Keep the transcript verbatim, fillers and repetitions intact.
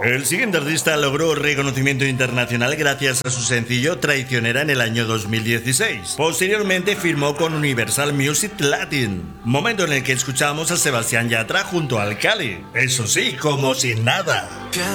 El siguiente artista logró reconocimiento internacional gracias a su sencillo Traicionera en el año dos mil dieciséis. Posteriormente firmó con Universal Music Latin, momento en el que escuchamos a Sebastián Yatra junto al Cali. Eso sí, como sin nada.